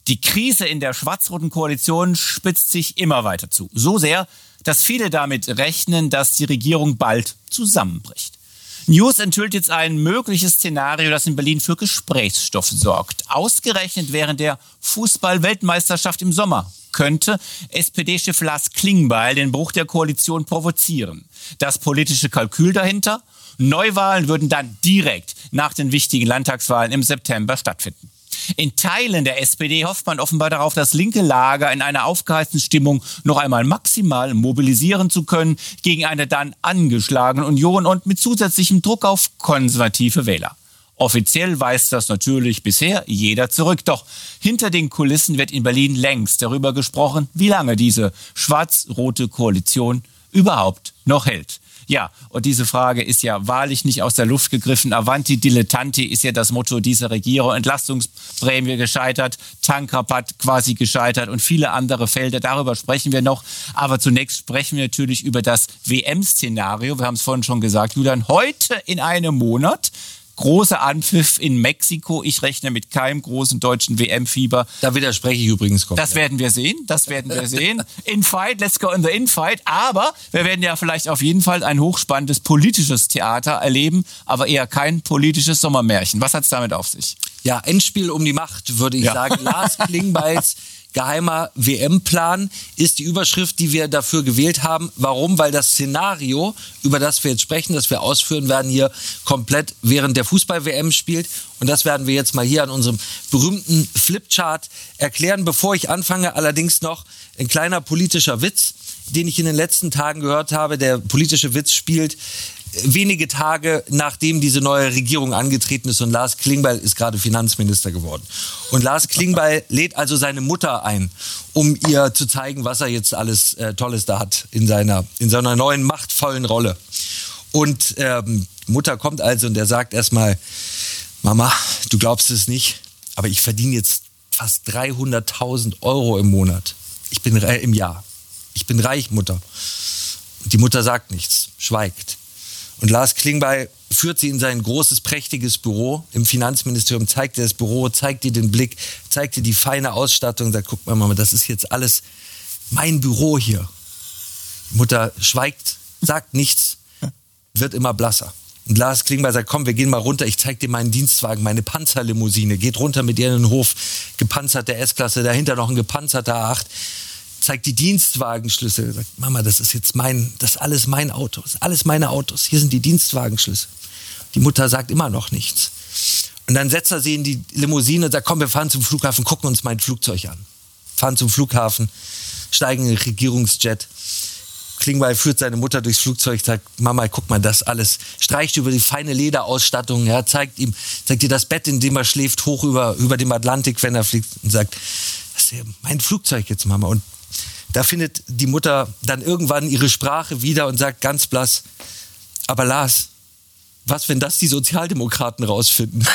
Die Krise in der schwarz-roten Koalition spitzt sich immer weiter zu. So sehr, dass viele damit rechnen, dass die Regierung bald zusammenbricht. News enthüllt jetzt ein mögliches Szenario, das in Berlin für Gesprächsstoff sorgt. Ausgerechnet während der Fußball-Weltmeisterschaft im Sommer könnte SPD-Chef Lars Klingbeil den Bruch der Koalition provozieren. Das politische Kalkül dahinter? Neuwahlen würden dann direkt nach den wichtigen Landtagswahlen im September stattfinden. In Teilen der SPD hofft man offenbar darauf, das linke Lager in einer aufgeheizten Stimmung noch einmal maximal mobilisieren zu können gegen eine dann angeschlagene Union und mit zusätzlichem Druck auf konservative Wähler. Offiziell weist das natürlich bisher jeder zurück. Doch hinter den Kulissen wird in Berlin längst darüber gesprochen, wie lange diese schwarz-rote Koalition überhaupt noch hält. Ja, und diese Frage ist ja wahrlich nicht aus der Luft gegriffen. Avanti dilettanti ist ja das Motto dieser Regierung. Entlastungsprämie gescheitert, Tankrabatt quasi gescheitert und viele andere Felder. Darüber sprechen wir noch. Aber zunächst sprechen wir natürlich über das WM-Szenario. Wir haben es vorhin schon gesagt, Julian, heute in einem Monat. Großer Anpfiff in Mexiko. Ich rechne mit keinem großen deutschen WM-Fieber. Da widerspreche ich übrigens komplett. Das werden wir sehen. Infight, let's go in the Infight. Aber wir werden ja vielleicht auf jeden Fall ein hochspannendes politisches Theater erleben, aber eher kein politisches Sommermärchen. Was hat es damit auf sich? Ja, Endspiel um die Macht, würde ich sagen. Lars Klingbeils geheimer WM-Plan ist die Überschrift, die wir dafür gewählt haben. Warum? Weil das Szenario, über das wir jetzt sprechen, das wir ausführen werden, hier komplett während der Fußball-WM spielt. Und das werden wir jetzt mal hier an unserem berühmten Flipchart erklären. Bevor ich anfange, allerdings noch ein kleiner politischer Witz, den ich in den letzten Tagen gehört habe. Der politische Witz spielt wenige Tage, nachdem diese neue Regierung angetreten ist und Lars Klingbeil ist gerade Finanzminister geworden. Und Lars Klingbeil lädt also seine Mutter ein, um ihr zu zeigen, was er jetzt alles Tolles da hat in seiner neuen machtvollen Rolle. Und Mutter kommt also und er sagt erstmal, Mama, du glaubst es nicht, aber ich verdiene jetzt fast 300.000 Euro im Monat. Im Jahr. Ich bin reich, Mutter. Und die Mutter sagt nichts, schweigt. Und Lars Klingbeil führt sie in sein großes, prächtiges Büro im Finanzministerium, zeigt ihr das Büro, zeigt ihr den Blick, zeigt ihr die feine Ausstattung, sagt, guck mal, Mama, das ist jetzt alles mein Büro hier. Die Mutter schweigt, sagt nichts, wird immer blasser. Und Lars Klingbeil sagt, komm, wir gehen mal runter, ich zeig dir meinen Dienstwagen, meine Panzerlimousine, geht runter mit ihr in den Hof, gepanzerte S-Klasse, dahinter noch ein gepanzerter A8, zeigt die Dienstwagenschlüssel, sagt, Mama, das ist alles mein Auto, das ist alles meine Autos, hier sind die Dienstwagenschlüssel. Die Mutter sagt immer noch nichts. Und dann setzt er sie in die Limousine und sagt, komm, wir fahren zum Flughafen, gucken uns mein Flugzeug an. Fahren zum Flughafen, steigen in den Regierungsjet. Klingbeil führt seine Mutter durchs Flugzeug, sagt, Mama, guck mal, das alles. Streicht über die feine Lederausstattung, ja, zeigt ihr das Bett, in dem er schläft, hoch über dem Atlantik, wenn er fliegt und sagt, das ist ja mein Flugzeug jetzt, Mama. Und da findet die Mutter dann irgendwann ihre Sprache wieder und sagt ganz blass, aber Lars, was, wenn das die Sozialdemokraten rausfinden?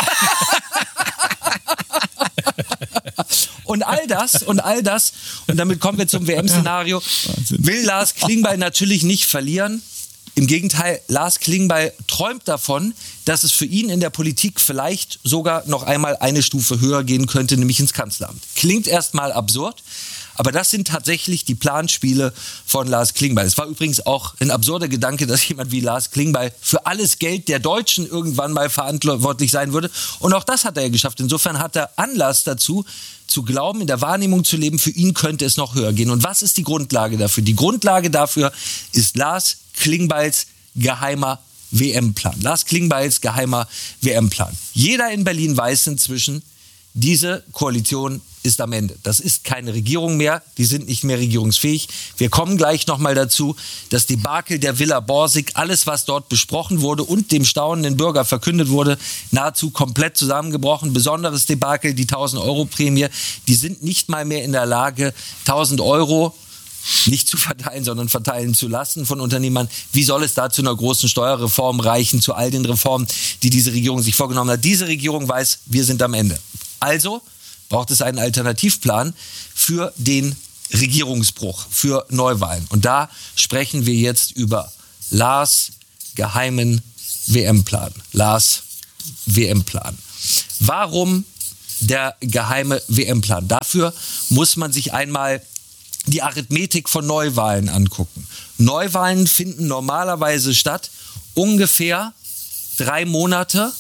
Und all das, und damit kommen wir zum WM-Szenario, will Lars Klingbeil natürlich nicht verlieren. Im Gegenteil, Lars Klingbeil träumt davon, dass es für ihn in der Politik vielleicht sogar noch einmal eine Stufe höher gehen könnte, nämlich ins Kanzleramt. Klingt erstmal absurd, aber das sind tatsächlich die Planspiele von Lars Klingbeil. Es war übrigens auch ein absurder Gedanke, dass jemand wie Lars Klingbeil für alles Geld der Deutschen irgendwann mal verantwortlich sein würde. Und auch das hat er ja geschafft. Insofern hat er Anlass dazu, zu glauben, in der Wahrnehmung zu leben, für ihn könnte es noch höher gehen. Und was ist die Grundlage dafür? Die Grundlage dafür ist Lars Klingbeils geheimer WM-Plan. Lars Klingbeils geheimer WM-Plan. Jeder in Berlin weiß inzwischen, diese Koalition ist am Ende. Das ist keine Regierung mehr, die sind nicht mehr regierungsfähig. Wir kommen gleich nochmal dazu, das Debakel der Villa Borsig, alles was dort besprochen wurde und dem staunenden Bürger verkündet wurde, nahezu komplett zusammengebrochen. Besonderes Debakel, die 1.000-Euro-Prämie, die sind nicht mal mehr in der Lage, 1.000 Euro nicht zu verteilen, sondern verteilen zu lassen von Unternehmern. Wie soll es da zu einer großen Steuerreform reichen, zu all den Reformen, die diese Regierung sich vorgenommen hat? Diese Regierung weiß, wir sind am Ende. Also braucht es einen Alternativplan für den Regierungsbruch, für Neuwahlen. Und da sprechen wir jetzt über Lars geheimen WM-Plan. Lars WM-Plan. Warum der geheime WM-Plan. Dafür muss man sich einmal die Arithmetik von Neuwahlen angucken. Neuwahlen finden normalerweise statt ungefähr 3 Monate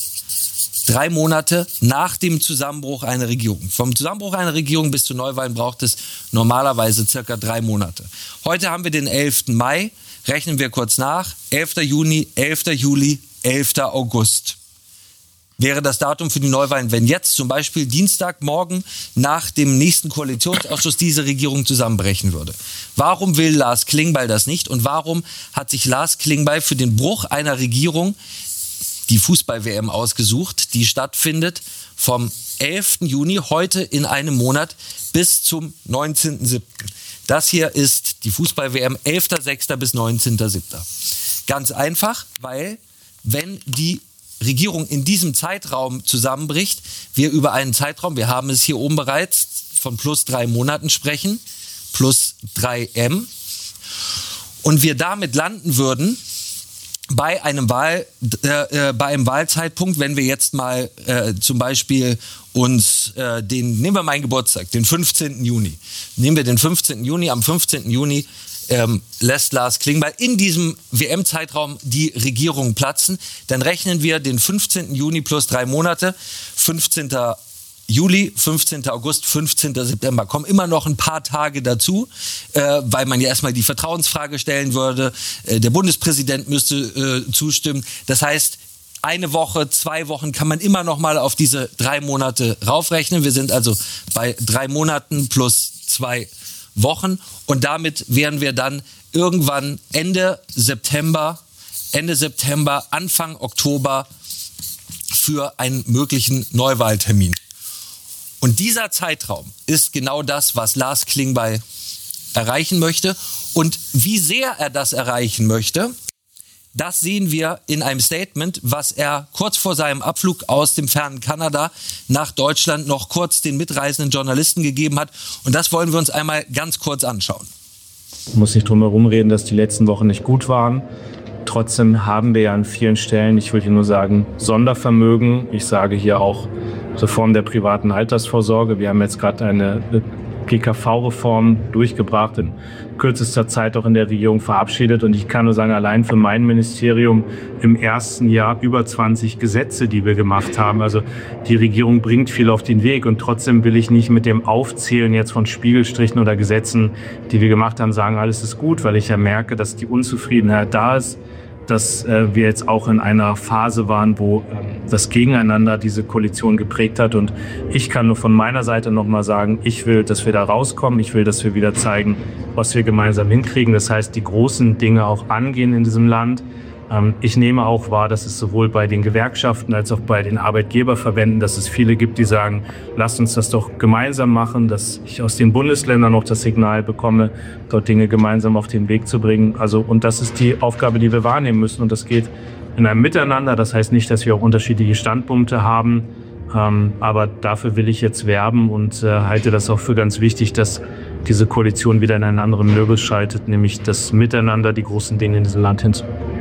nach dem Zusammenbruch einer Regierung. Vom Zusammenbruch einer Regierung bis zu Neuwahlen braucht es normalerweise circa 3 Monate. Heute haben wir den 11. Mai. Rechnen wir kurz nach. 11. Juni, 11. Juli, 11. August. Wäre das Datum für die Neuwahlen, wenn jetzt zum Beispiel Dienstagmorgen nach dem nächsten Koalitionsausschuss diese Regierung zusammenbrechen würde. Warum will Lars Klingbeil das nicht und warum hat sich Lars Klingbeil für den Bruch einer Regierung die Fußball-WM ausgesucht, die stattfindet vom 11. Juni, heute in einem Monat, bis zum 19.07. Das hier ist die Fußball-WM 11.06. bis 19.07. Ganz einfach, weil wenn die Regierung in diesem Zeitraum zusammenbricht, wir über einen Zeitraum, wir haben es hier oben bereits, von plus 3 Monaten sprechen, plus 3M, und wir damit landen würden bei einem Wahlzeitpunkt, wenn wir jetzt mal zum Beispiel uns nehmen wir meinen Geburtstag, den 15. Juni. Nehmen wir den 15. Juni, am 15. Juni lässt Lars Klingbeil in diesem WM-Zeitraum die Regierung platzen. Dann rechnen wir den 15. Juni plus 3 Monate, 15. Juli, 15. August, 15. September. Kommen immer noch ein paar Tage dazu, weil man ja erstmal die Vertrauensfrage stellen würde. Der Bundespräsident müsste zustimmen. Das heißt, 1 Woche, 2 Wochen kann man immer noch mal auf diese 3 Monate raufrechnen. Wir sind also bei 3 Monaten plus 2 Wochen und damit wären wir dann irgendwann Ende September, Anfang Oktober für einen möglichen Neuwahltermin. Und dieser Zeitraum ist genau das, was Lars Klingbeil erreichen möchte. Und wie sehr er das erreichen möchte, das sehen wir in einem Statement, was er kurz vor seinem Abflug aus dem fernen Kanada nach Deutschland noch kurz den mitreisenden Journalisten gegeben hat. Und das wollen wir uns einmal ganz kurz anschauen. Ich muss nicht drum herum reden, dass die letzten Wochen nicht gut waren. Trotzdem haben wir ja an vielen Stellen, ich will hier nur sagen, Sondervermögen. Ich sage hier auch Reform der privaten Altersvorsorge. Wir haben jetzt gerade eine PKV-Reform durchgebracht, in kürzester Zeit auch in der Regierung verabschiedet. Und ich kann nur sagen, allein für mein Ministerium im ersten Jahr über 20 Gesetze, die wir gemacht haben. Also die Regierung bringt viel auf den Weg. Und trotzdem will ich nicht mit dem Aufzählen jetzt von Spiegelstrichen oder Gesetzen, die wir gemacht haben, sagen, alles ist gut, weil ich ja merke, dass die Unzufriedenheit da ist, dass wir jetzt auch in einer Phase waren, wo das Gegeneinander diese Koalition geprägt hat. Und ich kann nur von meiner Seite nochmal sagen, ich will, dass wir da rauskommen. Ich will, dass wir wieder zeigen, was wir gemeinsam hinkriegen. Das heißt, die großen Dinge auch angehen in diesem Land. Ich nehme auch wahr, dass es sowohl bei den Gewerkschaften als auch bei den Arbeitgeberverbänden, dass es viele gibt, die sagen, lasst uns das doch gemeinsam machen, dass ich aus den Bundesländern noch das Signal bekomme, dort Dinge gemeinsam auf den Weg zu bringen. Und das ist die Aufgabe, die wir wahrnehmen müssen. Und das geht in einem Miteinander. Das heißt nicht, dass wir auch unterschiedliche Standpunkte haben. Aber dafür will ich jetzt werben und halte das auch für ganz wichtig, dass diese Koalition wieder in einen anderen Modus schaltet, nämlich das Miteinander, die großen Dinge in diesem Land hinzubekommen.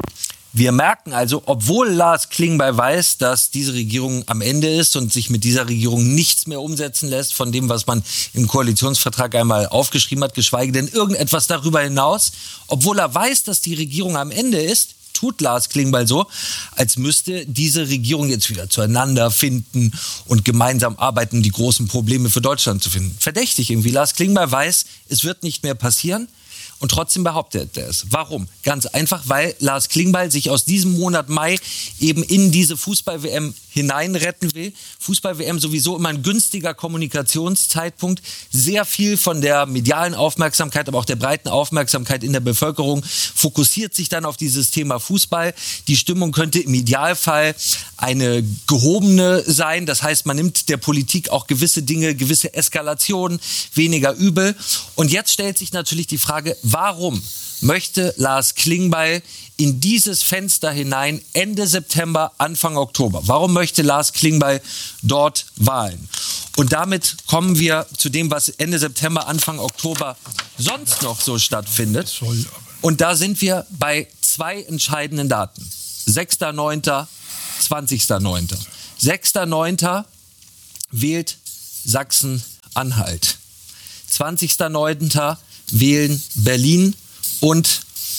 Wir merken also, obwohl Lars Klingbeil weiß, dass diese Regierung am Ende ist und sich mit dieser Regierung nichts mehr umsetzen lässt von dem, was man im Koalitionsvertrag einmal aufgeschrieben hat, geschweige denn irgendetwas darüber hinaus, obwohl er weiß, dass die Regierung am Ende ist, tut Lars Klingbeil so, als müsste diese Regierung jetzt wieder zueinander finden und gemeinsam arbeiten, die großen Probleme für Deutschland zu finden. Verdächtig irgendwie. Lars Klingbeil weiß, es wird nicht mehr passieren. Und trotzdem behauptet er es. Warum? Ganz einfach, weil Lars Klingbeil sich aus diesem Monat Mai eben in diese Fußball-WM hineinretten will. Fußball-WM sowieso immer ein günstiger Kommunikationszeitpunkt. Sehr viel von der medialen Aufmerksamkeit, aber auch der breiten Aufmerksamkeit in der Bevölkerung fokussiert sich dann auf dieses Thema Fußball. Die Stimmung könnte im Idealfall eine gehobene sein. Das heißt, man nimmt der Politik auch gewisse Dinge, gewisse Eskalationen weniger übel. Und jetzt stellt sich natürlich die Frage, warum möchte Lars Klingbeil in dieses Fenster hinein Ende September, Anfang Oktober? Warum möchte Lars Klingbeil dort wahlen? Und damit kommen wir zu dem, was Ende September, Anfang Oktober sonst noch so stattfindet. Und da sind wir bei 2 entscheidenden Daten. 6.9., 20.9. 6.9. wählt Sachsen-Anhalt. 20.09. wählen Berlin und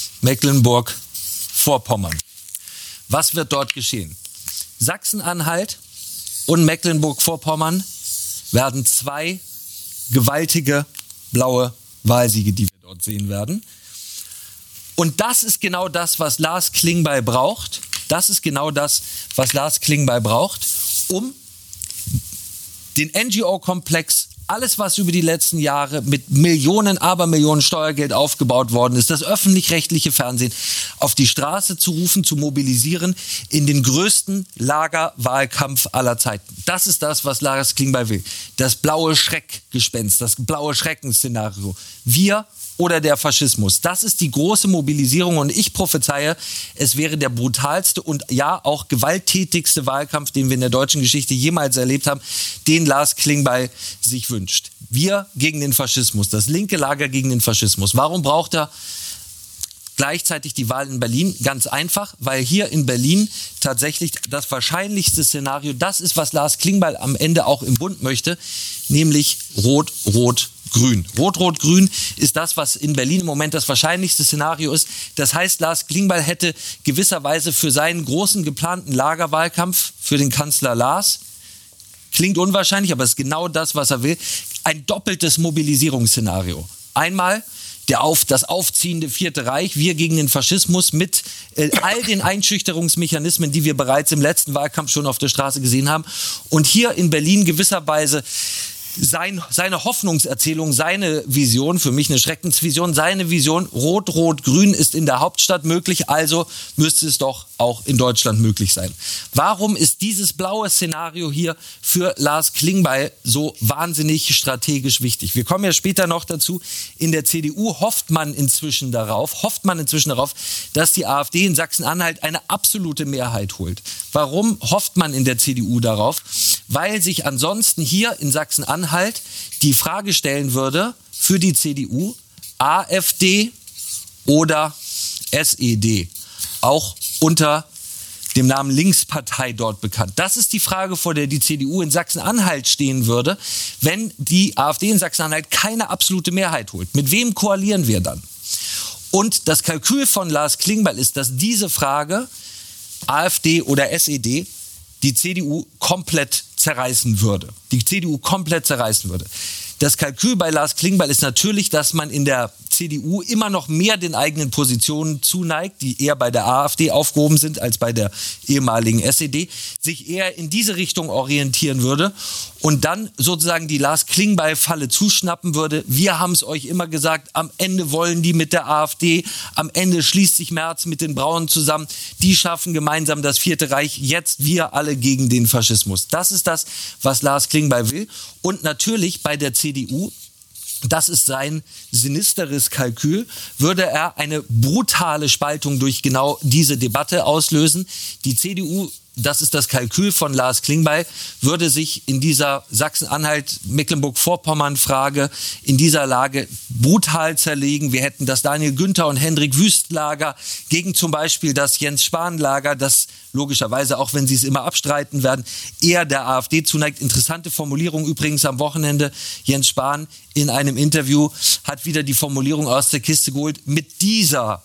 Mecklenburg-Vorpommern. Was wird dort geschehen? Sachsen-Anhalt und Mecklenburg-Vorpommern werden 2 gewaltige blaue Wahlsiege, die wir dort sehen werden. Und das ist genau das, was Lars Klingbeil braucht. Das ist genau das, was Lars Klingbeil braucht, um den NGO-Komplex, alles, was über die letzten Jahre mit Millionen, Abermillionen Steuergeld aufgebaut worden ist, das öffentlich-rechtliche Fernsehen auf die Straße zu rufen, zu mobilisieren in den größten Lagerwahlkampf aller Zeiten. Das ist das, was Lars Klingbeil will. Das blaue Schreckgespenst, das blaue Schreckensszenario. Wir oder der Faschismus. Das ist die große Mobilisierung und ich prophezeie, es wäre der brutalste und ja auch gewalttätigste Wahlkampf, den wir in der deutschen Geschichte jemals erlebt haben, den Lars Klingbeil sich wünscht. Wir gegen den Faschismus, das linke Lager gegen den Faschismus. Warum braucht er gleichzeitig die Wahl in Berlin? Ganz einfach, weil hier in Berlin tatsächlich das wahrscheinlichste Szenario, das ist, was Lars Klingbeil am Ende auch im Bund möchte, nämlich Rot-Rot-Grün. Rot-Rot-Grün ist das, was in Berlin im Moment das wahrscheinlichste Szenario ist. Das heißt, Lars Klingbeil hätte gewisserweise für seinen großen geplanten Lagerwahlkampf für den Kanzler Lars, klingt unwahrscheinlich, aber es ist genau das, was er will, ein doppeltes Mobilisierungsszenario. Einmal das aufziehende Vierte Reich, wir gegen den Faschismus mit all den Einschüchterungsmechanismen, die wir bereits im letzten Wahlkampf schon auf der Straße gesehen haben. Und hier in Berlin gewisserweise seine Hoffnungserzählung, seine Vision, für mich eine Schreckensvision, seine Vision, Rot-Rot-Grün ist in der Hauptstadt möglich, also müsste es doch auch in Deutschland möglich sein. Warum ist dieses blaue Szenario hier für Lars Klingbeil so wahnsinnig strategisch wichtig? Wir kommen ja später noch dazu. In der CDU hofft man inzwischen darauf, dass die AfD in Sachsen-Anhalt eine absolute Mehrheit holt. Warum hofft man in der CDU darauf? Weil sich ansonsten hier in Sachsen-Anhalt die Frage stellen würde für die CDU, AfD oder SED, auch unter dem Namen Linkspartei dort bekannt. Das ist die Frage, vor der die CDU in Sachsen-Anhalt stehen würde, wenn die AfD in Sachsen-Anhalt keine absolute Mehrheit holt. Mit wem koalieren wir dann? Und das Kalkül von Lars Klingbeil ist, dass diese Frage, AfD oder SED, die CDU komplett zerreißen würde. Das Kalkül bei Lars Klingbeil ist natürlich, dass man in der CDU immer noch mehr den eigenen Positionen zuneigt, die eher bei der AfD aufgehoben sind als bei der ehemaligen SED, sich eher in diese Richtung orientieren würde und dann sozusagen die Lars Klingbeil-Falle zuschnappen würde. Wir haben es euch immer gesagt, am Ende wollen die mit der AfD, am Ende schließt sich Merz mit den Braunen zusammen, die schaffen gemeinsam das Vierte Reich, jetzt wir alle gegen den Faschismus. Das ist das, was Lars Klingbeil will. Und natürlich bei der CDU, das ist sein sinisteres Kalkül, würde er eine brutale Spaltung durch genau diese Debatte auslösen. Die CDU, das ist das Kalkül von Lars Klingbeil, würde sich in dieser Sachsen-Anhalt-Mecklenburg-Vorpommern-Frage in dieser Lage brutal zerlegen. Wir hätten das Daniel Günther und Hendrik Wüst-Lager gegen zum Beispiel das Jens Spahn-Lager, das logischerweise, auch wenn sie es immer abstreiten werden, eher der AfD zuneigt. Interessante Formulierung übrigens am Wochenende. Jens Spahn in einem Interview hat wieder die Formulierung aus der Kiste geholt, mit dieser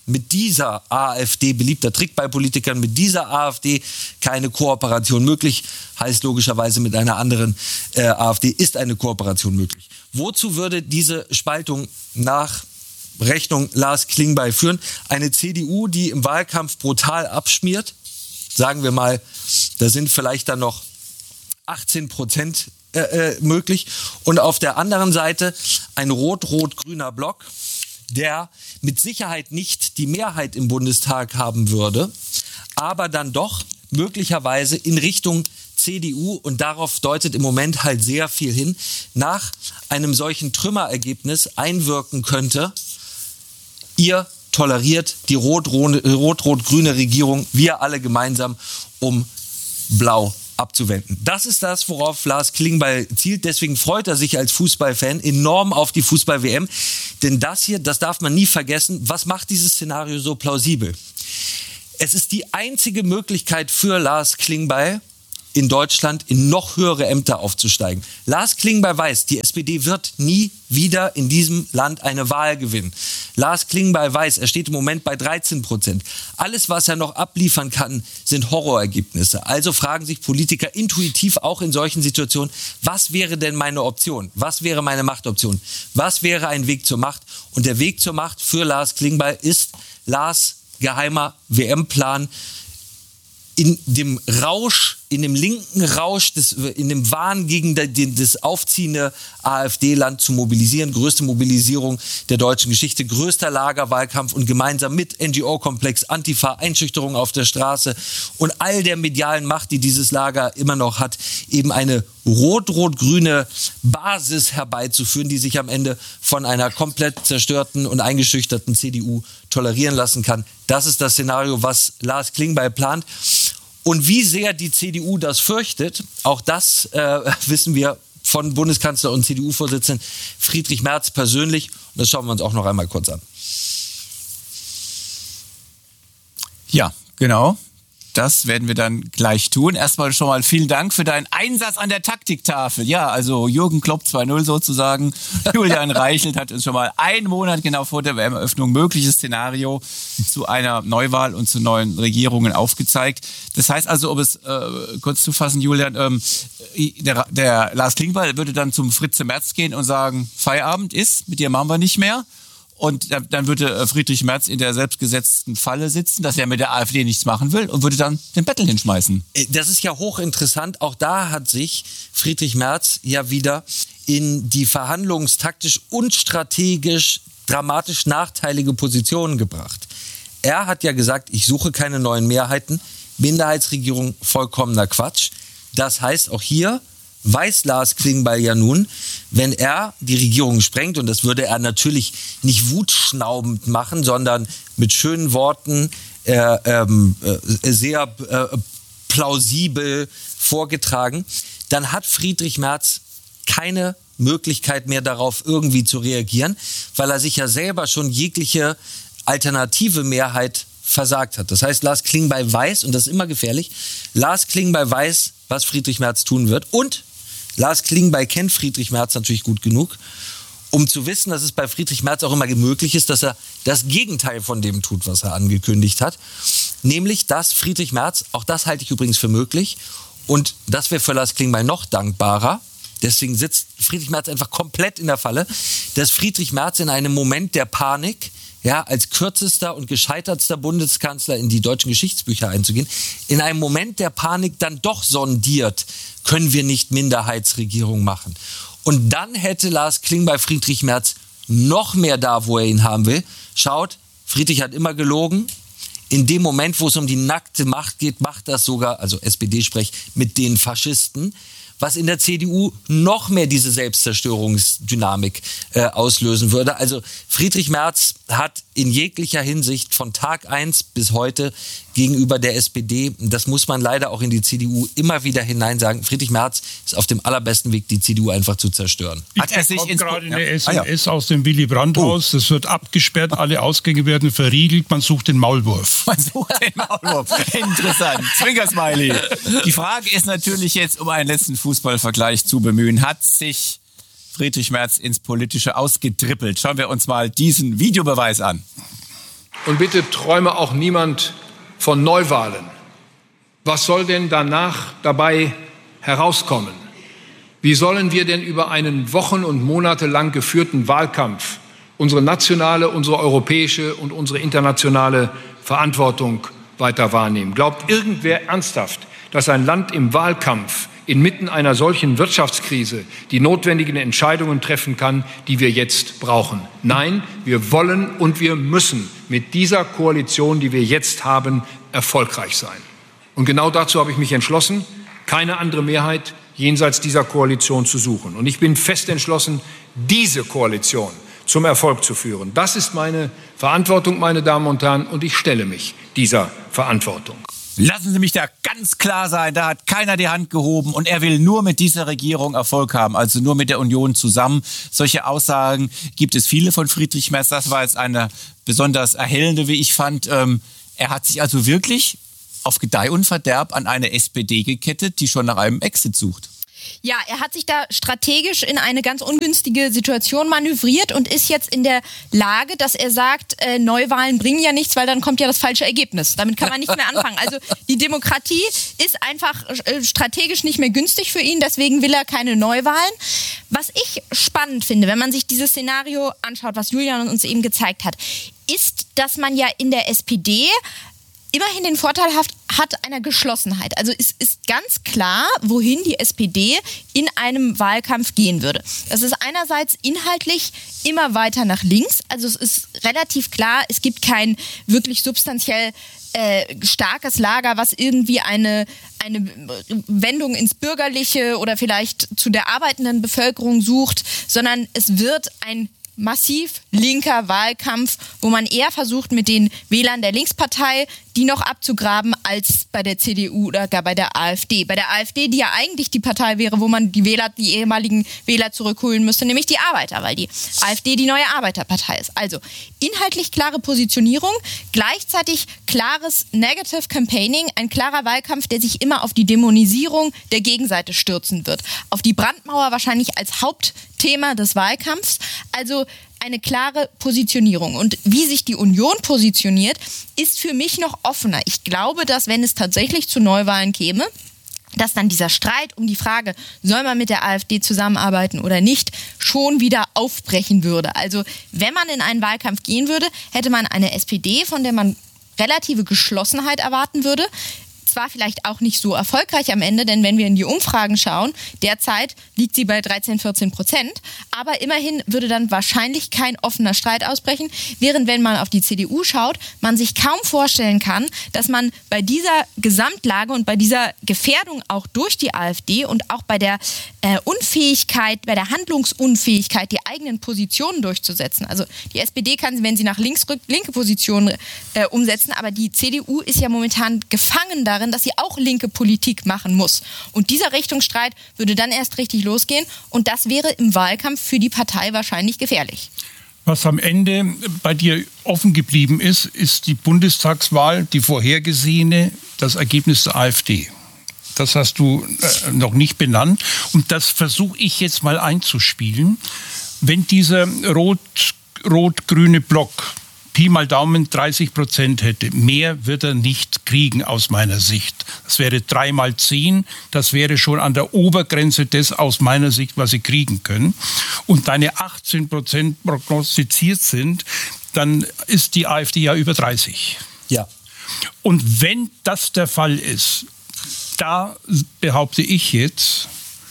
AfD, beliebter Trick bei Politikern, mit dieser AfD keine Kooperation möglich, heißt logischerweise mit einer anderen AfD ist eine Kooperation möglich. Wozu würde diese Spaltung nach Rechnung Lars Klingbeil führen? Eine CDU, die im Wahlkampf brutal abschmiert, sagen wir mal, da sind vielleicht dann noch 18% möglich, und auf der anderen Seite ein rot-rot-grüner Block, der mit Sicherheit nicht die Mehrheit im Bundestag haben würde, aber dann doch möglicherweise in Richtung CDU, und darauf deutet im Moment halt sehr viel hin, nach einem solchen Trümmerergebnis einwirken könnte. Ihr toleriert die rot-rot-grüne Regierung, wir alle gemeinsam, um Blau abzuwenden. Das ist das, worauf Lars Klingbeil zielt. Deswegen freut er sich als Fußballfan enorm auf die Fußball-WM. Denn das hier, das darf man nie vergessen. Was macht dieses Szenario so plausibel? Es ist die einzige Möglichkeit für Lars Klingbeil, in Deutschland in noch höhere Ämter aufzusteigen. Lars Klingbeil weiß, die SPD wird nie wieder in diesem Land eine Wahl gewinnen. Lars Klingbeil weiß, er steht im Moment bei 13%. Alles, was er noch abliefern kann, sind Horrorergebnisse. Also fragen sich Politiker intuitiv auch in solchen Situationen, was wäre denn meine Option? Was wäre meine Machtoption? Was wäre ein Weg zur Macht? Und der Weg zur Macht für Lars Klingbeil ist Lars geheimer WM-Plan, in dem Rausch, in dem linken Rausch, in dem Wahn gegen das aufziehende AfD-Land zu mobilisieren. Größte Mobilisierung der deutschen Geschichte, größter Lagerwahlkampf und gemeinsam mit NGO-Komplex, Antifa, Einschüchterung auf der Straße und all der medialen Macht, die dieses Lager immer noch hat, eben eine rot-rot-grüne Basis herbeizuführen, die sich am Ende von einer komplett zerstörten und eingeschüchterten CDU tolerieren lassen kann. Das ist das Szenario, was Lars Klingbeil plant. Und wie sehr die CDU das fürchtet, auch das wissen wir von Bundeskanzler und CDU-Vorsitzenden Friedrich Merz persönlich. Und das schauen wir uns auch noch einmal kurz an. Ja, genau. Das werden wir dann gleich tun. Erstmal schon mal vielen Dank für deinen Einsatz an der Taktiktafel. Ja, also Jürgen Klopp 2.0 sozusagen. Julian Reichelt hat uns schon mal einen Monat genau vor der WM-Eröffnung mögliches Szenario zu einer Neuwahl und zu neuen Regierungen aufgezeigt. Das heißt also, um es kurz zu fassen, Julian, der Lars Klingbeil würde dann zum Fritze Merz gehen und sagen, Feierabend ist, mit dir machen wir nicht mehr. Und dann würde Friedrich Merz in der selbstgesetzten Falle sitzen, dass er mit der AfD nichts machen will und würde dann den Bettel hinschmeißen. Das ist ja hochinteressant. Auch da hat sich Friedrich Merz ja wieder in die verhandlungstaktisch und strategisch dramatisch nachteilige Positionen gebracht. Er hat ja gesagt, ich suche keine neuen Mehrheiten. Minderheitsregierung, vollkommener Quatsch. Das heißt, auch hier weiß Lars Klingbeil ja nun, wenn er die Regierung sprengt, und das würde er natürlich nicht wutschnaubend machen, sondern mit schönen Worten, sehr plausibel vorgetragen, dann hat Friedrich Merz keine Möglichkeit mehr darauf irgendwie zu reagieren, weil er sich ja selber schon jegliche alternative Mehrheit versagt hat. Das heißt, Lars Klingbeil weiß, und das ist immer gefährlich, Lars Klingbeil weiß, was Friedrich Merz tun wird, und Lars Klingbeil kennt Friedrich Merz natürlich gut genug, um zu wissen, dass es bei Friedrich Merz auch immer möglich ist, dass er das Gegenteil von dem tut, was er angekündigt hat. Nämlich, dass Friedrich Merz, auch das halte ich übrigens für möglich, und das wäre für Lars Klingbeil noch dankbarer, deswegen sitzt Friedrich Merz einfach komplett in der Falle, dass Friedrich Merz in einem Moment der Panik, ja, als kürzester und gescheitertster Bundeskanzler in die deutschen Geschichtsbücher einzugehen, in einem Moment der Panik dann doch sondiert, können wir nicht Minderheitsregierung machen. Und dann hätte Lars Klingbeil Friedrich Merz noch mehr da, wo er ihn haben will. Schaut, Friedrich hat immer gelogen. In dem Moment, wo es um die nackte Macht geht, macht das sogar, also SPD-Sprech, mit den Faschisten, was in der CDU noch mehr diese Selbstzerstörungsdynamik auslösen würde. Also Friedrich Merz hat in jeglicher Hinsicht von Tag 1 bis heute gegenüber der SPD, das muss man leider auch in die CDU immer wieder hinein sagen, Friedrich Merz ist auf dem allerbesten Weg, die CDU einfach zu zerstören. Hat er sich gerade eine SMS aus dem Willy Brandt-Haus, das wird abgesperrt, alle Ausgänge werden verriegelt, man sucht den Maulwurf. Man sucht den Maulwurf. Interessant. Zwinker-Smiley. Die Frage ist natürlich jetzt, um einen letzten Fußballvergleich zu bemühen, hat sich Friedrich Merz ins Politische ausgetrippelt? Schauen wir uns mal diesen Videobeweis an. Und bitte träume auch niemand von Neuwahlen. Was soll denn danach dabei herauskommen? Wie sollen wir denn über einen wochen- und monatelang geführten Wahlkampf unsere nationale, unsere europäische und unsere internationale Verantwortung weiter wahrnehmen? Glaubt irgendwer ernsthaft, dass ein Land im Wahlkampf inmitten einer solchen Wirtschaftskrise die notwendigen Entscheidungen treffen kann, die wir jetzt brauchen? Nein, wir wollen und wir müssen mit dieser Koalition, die wir jetzt haben, erfolgreich sein. Und genau dazu habe ich mich entschlossen, keine andere Mehrheit jenseits dieser Koalition zu suchen. Und ich bin fest entschlossen, diese Koalition zum Erfolg zu führen. Das ist meine Verantwortung, meine Damen und Herren, und ich stelle mich dieser Verantwortung. Lassen Sie mich da ganz klar sein, da hat keiner die Hand gehoben und er will nur mit dieser Regierung Erfolg haben, also nur mit der Union zusammen. Solche Aussagen gibt es viele von Friedrich Merz. Das war jetzt eine besonders erhellende, wie ich fand. Er hat sich also wirklich auf Gedeih und Verderb an eine SPD gekettet, die schon nach einem Exit sucht. Ja, er hat sich da strategisch in eine ganz ungünstige Situation manövriert und ist jetzt in der Lage, dass er sagt, Neuwahlen bringen ja nichts, weil dann kommt ja das falsche Ergebnis. Damit kann man nicht mehr anfangen. Also die Demokratie ist einfach strategisch nicht mehr günstig für ihn, deswegen will er keine Neuwahlen. Was ich spannend finde, wenn man sich dieses Szenario anschaut, was Julian uns eben gezeigt hat, ist, dass man ja in der SPD immerhin den Vorteil hat einer Geschlossenheit. Also es ist ganz klar, wohin die SPD in einem Wahlkampf gehen würde. Das ist einerseits inhaltlich immer weiter nach links. Also es ist relativ klar, es gibt kein wirklich substanziell starkes Lager, was irgendwie eine Wendung ins Bürgerliche oder vielleicht zu der arbeitenden Bevölkerung sucht, sondern es wird ein massiv linker Wahlkampf, wo man eher versucht, mit den Wählern der Linkspartei die noch abzugraben, als bei der CDU oder gar bei der AfD. Bei der AfD, die ja eigentlich die Partei wäre, wo man die ehemaligen Wähler zurückholen müsste, nämlich die Arbeiter, weil die AfD die neue Arbeiterpartei ist. Also inhaltlich klare Positionierung, gleichzeitig klares Negative Campaigning, ein klarer Wahlkampf, der sich immer auf die Dämonisierung der Gegenseite stürzen wird. Auf die Brandmauer wahrscheinlich als Hauptthema des Wahlkampfs. Also eine klare Positionierung. Und wie sich die Union positioniert, ist für mich noch offener. Ich glaube, dass wenn es tatsächlich zu Neuwahlen käme, dass dann dieser Streit um die Frage, soll man mit der AfD zusammenarbeiten oder nicht, schon wieder aufbrechen würde. Also wenn man in einen Wahlkampf gehen würde, hätte man eine SPD, von der man relative Geschlossenheit erwarten würde. Zwar vielleicht auch nicht so erfolgreich am Ende, denn wenn wir in die Umfragen schauen, derzeit liegt sie bei 13-14%, aber immerhin würde dann wahrscheinlich kein offener Streit ausbrechen, während wenn man auf die CDU schaut, man sich kaum vorstellen kann, dass man bei dieser Gesamtlage und bei dieser Gefährdung auch durch die AfD und auch bei der Unfähigkeit, bei der Handlungsunfähigkeit, die eigenen Positionen durchzusetzen. Also die SPD kann, wenn sie nach links rückt, linke Positionen umsetzen, aber die CDU ist ja momentan gefangen darin, dass sie auch linke Politik machen muss. Und dieser Richtungsstreit würde dann erst richtig losgehen und das wäre im Wahlkampf für die Partei wahrscheinlich gefährlich. Was am Ende bei dir offen geblieben ist, ist die Bundestagswahl, die vorhergesehene, das Ergebnis der AfD. Das hast du noch nicht benannt und das versuche ich jetzt mal einzuspielen. Wenn dieser rot-grüne Block Pi mal Daumen 30% hätte. Mehr wird er nicht kriegen aus meiner Sicht. Das wäre 3 mal 10. Das wäre schon an der Obergrenze des aus meiner Sicht, was sie kriegen können. Und deine 18% prognostiziert sind, dann ist die AfD ja über 30. Ja. Und wenn das der Fall ist, da behaupte ich jetzt,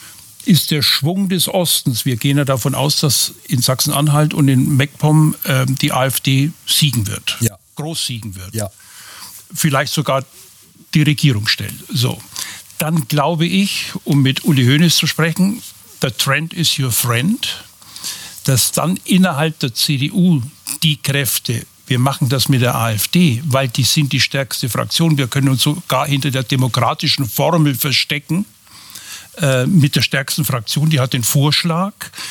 ist der Schwung des Ostens, wir gehen ja davon aus, dass in Sachsen-Anhalt und in MacPom die AfD siegen wird, ja. Groß siegen wird, ja. Vielleicht sogar die Regierung stellen. So, dann glaube ich, um mit Uli Hoeneß zu sprechen, the trend is your friend, dass dann innerhalb der CDU die Kräfte, wir machen das mit der AfD, weil die sind die stärkste Fraktion, wir können uns sogar hinter der demokratischen Formel verstecken, mit der stärksten Fraktion, die hat den Vorschlag,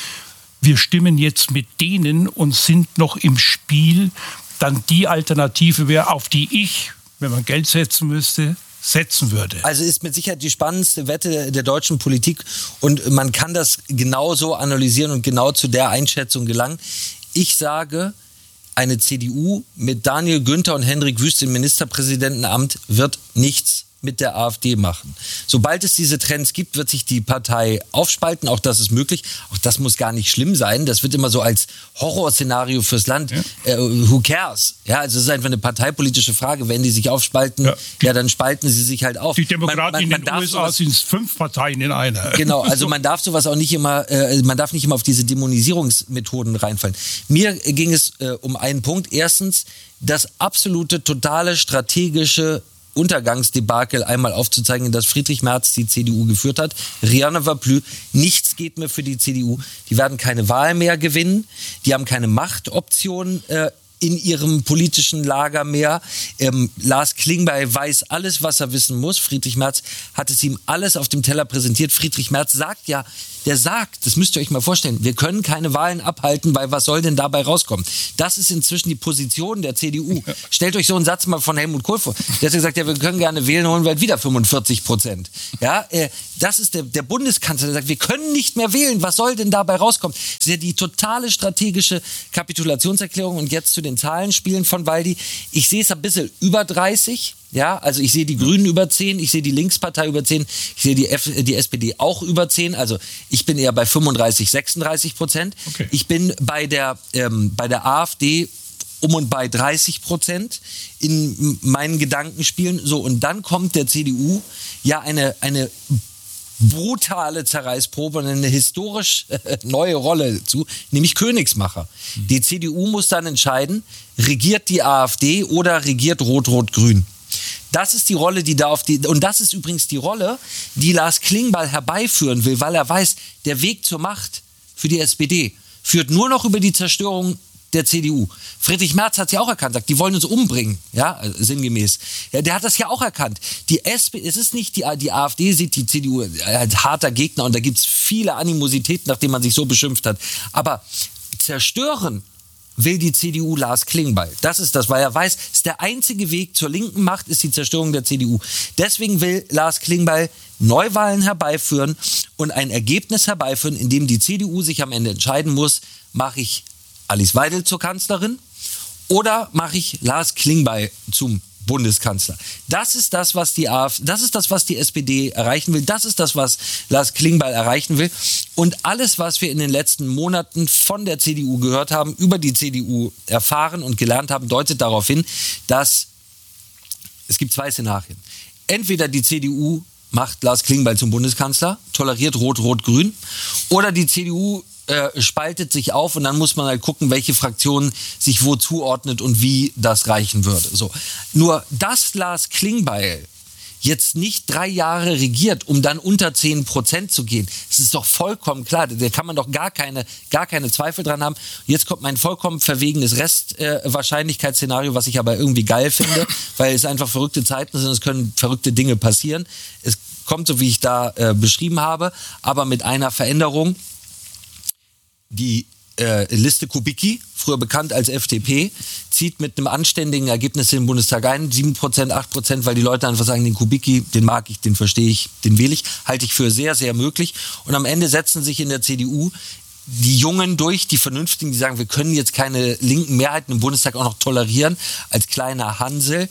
wir stimmen jetzt mit denen und sind noch im Spiel, dann die Alternative wäre, auf die ich, wenn man Geld setzen müsste, setzen würde. Also ist mit Sicherheit die spannendste Wette der deutschen Politik und man kann das genauso analysieren und genau zu der Einschätzung gelangen. Ich sage, eine CDU mit Daniel Günther und Hendrik Wüst im Ministerpräsidentenamt wird nichts mit der AfD machen. Sobald es diese Trends gibt, wird sich die Partei aufspalten. Auch das ist möglich. Auch das muss gar nicht schlimm sein. Das wird immer so als Horrorszenario fürs Land. Ja. Who cares? Ja, also es ist einfach eine parteipolitische Frage. Wenn die sich aufspalten, ja dann spalten sie sich halt auf. Die Demokraten in den USA sind 5 Parteien in einer. Genau, also man darf sowas auch nicht immer, man darf nicht immer auf diese Dämonisierungsmethoden reinfallen. Mir ging es um einen Punkt. Erstens, das absolute, totale, strategische Untergangsdebakel einmal aufzuzeigen, dass Friedrich Merz die CDU geführt hat. Rien ne va plus. Nichts geht mehr für die CDU. Die werden keine Wahl mehr gewinnen. Die haben keine Machtoption in ihrem politischen Lager mehr. Lars Klingbeil weiß alles, was er wissen muss. Friedrich Merz hat es ihm alles auf dem Teller präsentiert. Friedrich Merz sagt ja, der sagt, das müsst ihr euch mal vorstellen, wir können keine Wahlen abhalten, weil was soll denn dabei rauskommen? Das ist inzwischen die Position der CDU. Stellt euch so einen Satz mal von Helmut Kohl vor. Der hat gesagt, ja, wir können gerne wählen, holen wir halt wieder 45%. Ja, das ist der Bundeskanzler, der sagt, wir können nicht mehr wählen, was soll denn dabei rauskommen? Das ist ja die totale strategische Kapitulationserklärung. Und jetzt zu den Zahlenspielen von Waldi. Ich sehe es ein bisschen über 30. Ja, also ich sehe die Grünen über 10, ich sehe die Linkspartei über 10, ich sehe die SPD auch über 10. Also ich bin eher bei 35-36%. Okay. Ich bin bei der AfD und bei 30% in meinen Gedankenspielen. So, und dann kommt der CDU ja eine brutale Zerreißprobe und eine historisch neue Rolle zu, nämlich Königsmacher. Die CDU muss dann entscheiden, regiert die AfD oder regiert Rot-Rot-Grün. Das ist die Rolle, und das ist übrigens die Rolle, die Lars Klingbeil herbeiführen will, weil er weiß, der Weg zur Macht für die SPD führt nur noch über die Zerstörung der CDU. Friedrich Merz hat es ja auch erkannt, sagt, die wollen uns umbringen, ja, sinngemäß. Ja, der hat das ja auch erkannt. Die SPD, es ist nicht die AfD sieht die CDU als harter Gegner und da gibt es viele Animositäten, nachdem man sich so beschimpft hat. Aber zerstören will die CDU Lars Klingbeil. Das ist das, weil er weiß, ist der einzige Weg zur linken Macht ist die Zerstörung der CDU. Deswegen will Lars Klingbeil Neuwahlen herbeiführen und ein Ergebnis herbeiführen, in dem die CDU sich am Ende entscheiden muss, mache ich Alice Weidel zur Kanzlerin oder mache ich Lars Klingbeil zum Bundeskanzler. Das ist das, was die SPD erreichen will. Das ist das, was Lars Klingbeil erreichen will. Und alles, was wir in den letzten Monaten von der CDU gehört haben, über die CDU erfahren und gelernt haben, deutet darauf hin, dass es gibt zwei Szenarien. Entweder die CDU macht Lars Klingbeil zum Bundeskanzler, toleriert Rot-Rot-Grün, oder die CDU spaltet sich auf und dann muss man halt gucken, welche Fraktion sich wo zuordnet und wie das reichen würde. So. Nur, dass Lars Klingbeil jetzt nicht 3 Jahre regiert, um dann unter 10% zu gehen, das ist doch vollkommen klar. Da kann man doch gar keine Zweifel dran haben. Jetzt kommt mein vollkommen verwegenes Restwahrscheinlichkeitsszenario, was ich aber irgendwie geil finde, weil es einfach verrückte Zeiten sind, es können verrückte Dinge passieren. Es kommt so, wie ich da beschrieben habe, aber mit einer Veränderung. Die Liste Kubicki, früher bekannt als FDP, zieht mit einem anständigen Ergebnis in den Bundestag ein, 7%, 8%, weil die Leute einfach sagen, den Kubicki, den mag ich, den verstehe ich, den wähle ich, halte ich für sehr, sehr möglich. Und am Ende setzen sich in der CDU die Jungen durch, die Vernünftigen, die sagen, wir können jetzt keine linken Mehrheiten im Bundestag auch noch tolerieren, als kleiner Hansel.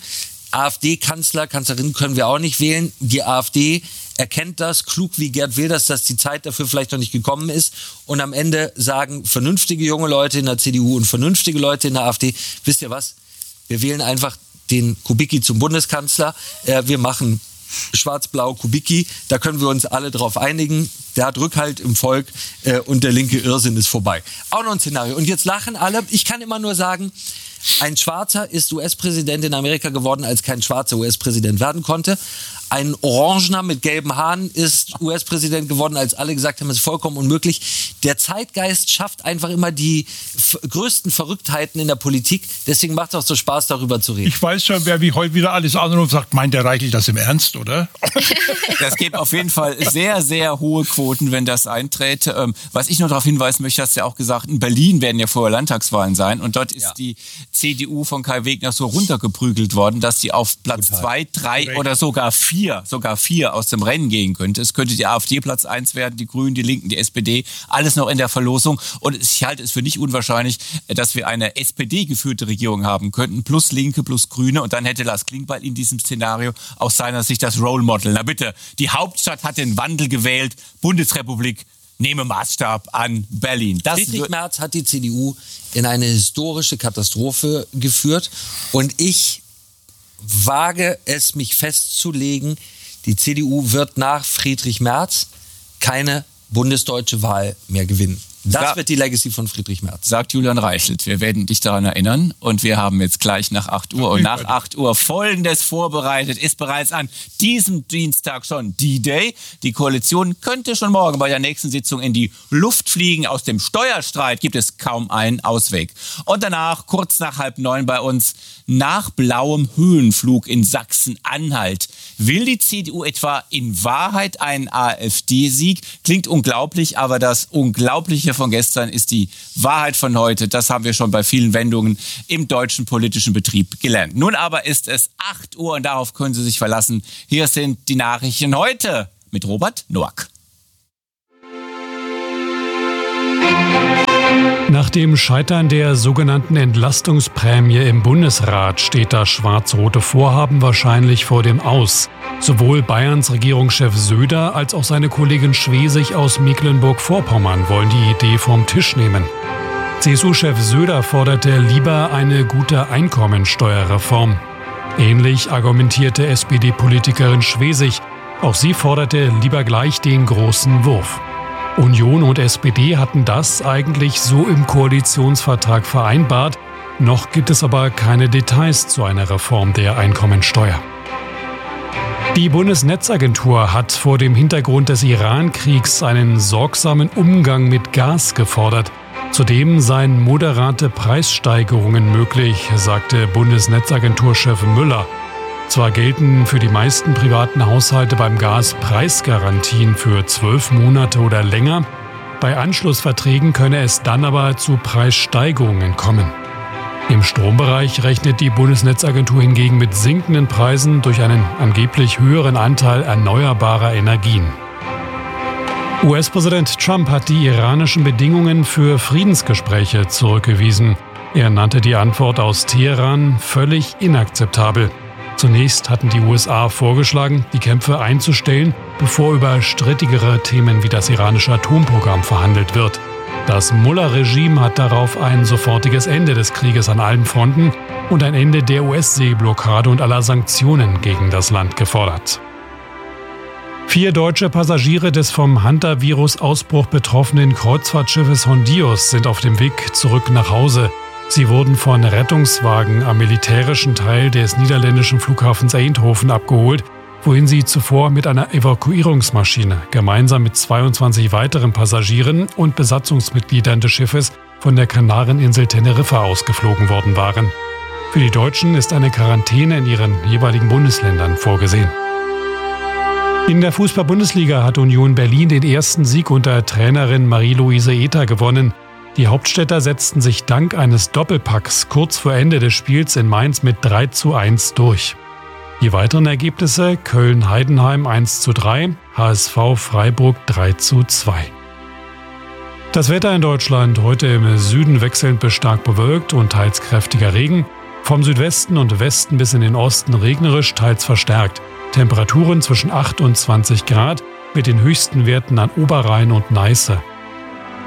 Kanzlerin können wir auch nicht wählen. Die AfD erkennt das, klug wie Gerd Wilders, dass die Zeit dafür vielleicht noch nicht gekommen ist. Und am Ende sagen vernünftige junge Leute in der CDU und vernünftige Leute in der AfD, wisst ihr was, wir wählen einfach den Kubicki zum Bundeskanzler. Wir machen Schwarz-Blau Kubicki, da können wir uns alle drauf einigen. Der hat Rückhalt im Volk und der linke Irrsinn ist vorbei. Auch noch ein Szenario. Und jetzt lachen alle. Ich kann immer nur sagen, ein Schwarzer ist US-Präsident in Amerika geworden, als kein Schwarzer US-Präsident werden konnte. Ein Orangener mit gelben Haaren ist US-Präsident geworden, als alle gesagt haben, es ist vollkommen unmöglich. Der Zeitgeist schafft einfach immer die größten Verrücktheiten in der Politik. Deswegen macht es auch so Spaß, darüber zu reden. Ich weiß schon, wer wie heute wieder alles anruft und sagt, meint der Reichel das im Ernst, oder? Das gibt auf jeden Fall sehr, sehr hohe Quoten, wenn das eintritt. Was ich nur darauf hinweisen möchte, hast du ja auch gesagt, in Berlin werden ja vorher Landtagswahlen sein. Und dort ist die CDU von Kai Wegner so runtergeprügelt worden, dass sie auf Platz 2, 3 oder sogar 4 aus dem Rennen gehen könnte. Es könnte die AfD Platz 1 werden, die Grünen, die Linken, die SPD, alles noch in der Verlosung. Und ich halte es für nicht unwahrscheinlich, dass wir eine SPD-geführte Regierung haben könnten, plus Linke, plus Grüne. Und dann hätte Lars Klingbeil in diesem Szenario aus seiner Sicht das Role Model. Na bitte, die Hauptstadt hat den Wandel gewählt, Bundesrepublik, nehme Maßstab an Berlin. Friedrich Merz hat die CDU in eine historische Katastrophe geführt und ich wage es, mich festzulegen, die CDU wird nach Friedrich Merz keine bundesdeutsche Wahl mehr gewinnen. Das wird die Legacy von Friedrich Merz. Sagt Julian Reichelt. Wir werden dich daran erinnern. Und wir haben jetzt gleich nach 8 Uhr und nach 8 Uhr Folgendes vorbereitet. Ist bereits an diesem Dienstag schon D-Day. Die Koalition könnte schon morgen bei der nächsten Sitzung in die Luft fliegen. Aus dem Steuerstreit gibt es kaum einen Ausweg. Und danach, kurz nach 8:30 bei uns, nach blauem Höhenflug in Sachsen-Anhalt. Will die CDU etwa in Wahrheit einen AfD-Sieg? Klingt unglaublich, aber das Unglaubliche von gestern ist die Wahrheit von heute. Das haben wir schon bei vielen Wendungen im deutschen politischen Betrieb gelernt. Nun aber ist es 8 Uhr und darauf können Sie sich verlassen. Hier sind die Nachrichten heute mit Robert Noack. Nach dem Scheitern der sogenannten Entlastungsprämie im Bundesrat steht das schwarz-rote Vorhaben wahrscheinlich vor dem Aus. Sowohl Bayerns Regierungschef Söder als auch seine Kollegin Schwesig aus Mecklenburg-Vorpommern wollen die Idee vom Tisch nehmen. CSU-Chef Söder forderte lieber eine gute Einkommensteuerreform. Ähnlich argumentierte SPD-Politikerin Schwesig. Auch sie forderte lieber gleich den großen Wurf. Union und SPD hatten das eigentlich so im Koalitionsvertrag vereinbart. Noch gibt es aber keine Details zu einer Reform der Einkommensteuer. Die Bundesnetzagentur hat vor dem Hintergrund des Iran-Kriegs einen sorgsamen Umgang mit Gas gefordert. Zudem seien moderate Preissteigerungen möglich, sagte Bundesnetzagenturchef Müller. Zwar gelten für die meisten privaten Haushalte beim Gas Preisgarantien für 12 Monate oder länger. Bei Anschlussverträgen könne es dann aber zu Preissteigerungen kommen. Im Strombereich rechnet die Bundesnetzagentur hingegen mit sinkenden Preisen durch einen angeblich höheren Anteil erneuerbarer Energien. US-Präsident Trump hat die iranischen Bedingungen für Friedensgespräche zurückgewiesen. Er nannte die Antwort aus Teheran völlig inakzeptabel. Zunächst hatten die USA vorgeschlagen, die Kämpfe einzustellen, bevor über strittigere Themen wie das iranische Atomprogramm verhandelt wird. Das Mullah-Regime hat darauf ein sofortiges Ende des Krieges an allen Fronten und ein Ende der US-Seeblockade und aller Sanktionen gegen das Land gefordert. 4 deutsche Passagiere des vom Hantavirus-Ausbruch betroffenen Kreuzfahrtschiffes Hondios sind auf dem Weg zurück nach Hause. Sie wurden von Rettungswagen am militärischen Teil des niederländischen Flughafens Eindhoven abgeholt, wohin sie zuvor mit einer Evakuierungsmaschine gemeinsam mit 22 weiteren Passagieren und Besatzungsmitgliedern des Schiffes von der Kanareninsel Teneriffa ausgeflogen worden waren. Für die Deutschen ist eine Quarantäne in ihren jeweiligen Bundesländern vorgesehen. In der Fußball-Bundesliga hat Union Berlin den ersten Sieg unter Trainerin Marie-Louise Ether gewonnen. Die Hauptstädter setzten sich dank eines Doppelpacks kurz vor Ende des Spiels in Mainz mit 3:1 durch. Die weiteren Ergebnisse: Köln-Heidenheim 1:3, HSV Freiburg 3:2. Das Wetter in Deutschland: heute im Süden wechselnd bis stark bewölkt und teils kräftiger Regen. Vom Südwesten und Westen bis in den Osten regnerisch, teils verstärkt. Temperaturen zwischen 8 und 20 Grad mit den höchsten Werten an Oberrhein und Neiße.